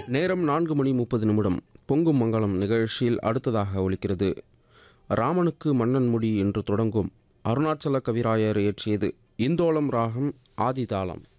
நேரம் 4:30 பொங்கும் மங்களம் நிகழ்ச்சியில் அடுத்ததாக ஒலிக்கிறது. ராமனுக்கு மன்னன் முடி என்று தொடங்கும் அருணாச்சல கவிராயர் இயற்றியது இந்தோளம் ராகம் ஆதிதாளம்.